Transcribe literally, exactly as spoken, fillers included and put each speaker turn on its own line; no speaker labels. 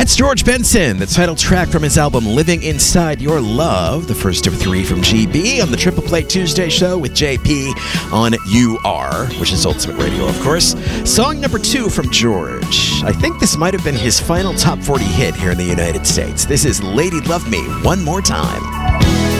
That's George Benson, the title track from his album Living Inside Your Love, the first of three from G B on the Triple Play Tuesday show with J P on U R, which is Ultimate Radio, of course. Song number two from George. I think this might have been his final top forty hit here in the United States. This is Lady Love Me One More Time.